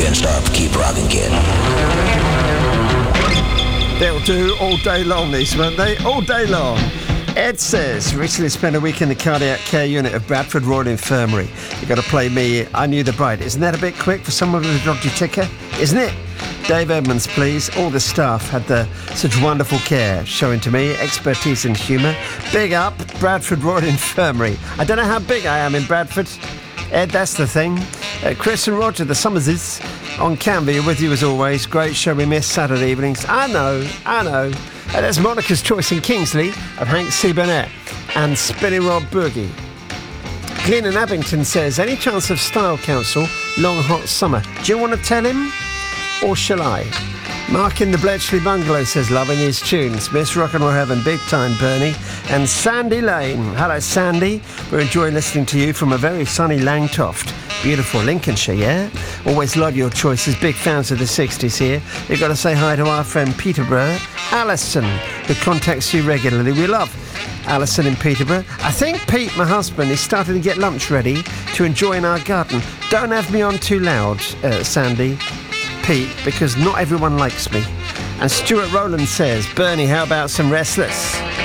Can't stop, keep rocking, kid. They'll do all day long, these, won't they? All day long. Ed says, recently spent a week in the cardiac care unit of Bradford Royal Infirmary. You got to play me I Knew the Bride. Isn't that a bit quick for someone with a dodgy ticker? Isn't it? Dave Edmonds, please. All the staff had such wonderful care showing to me, expertise and humour. Big up, Bradford Royal Infirmary. I don't know how big I am in Bradford. Ed, that's the thing. Chris and Roger, the Summerses, on Canvey are with you as always. Great show we missed Saturday evenings. I know. There's Monica's Choice in Kingsley of Hank C. Burnett and Spinny Rob Boogie. Glenn in Abington says, any chance of Style Council, long hot summer? Do you want to tell him? Or shall I? Mark in the Bletchley Bungalow says, loving his tunes. Miss Rock and Roll Heaven, big time, Bernie. And Sandy Lane. Hello, Sandy. We're enjoying listening to you from a very sunny Langtoft. Beautiful Lincolnshire, yeah? Always love your choices. Big fans of the 60s here. You've got to say hi to our friend Peterborough, Alison, who contacts you regularly. We love Alison in Peterborough. I think Pete, my husband, is starting to get lunch ready to enjoy in our garden. Don't have me on too loud, Sandy. Pete, because not everyone likes me. And Stuart Rowland says, Bernie, how about some Restless?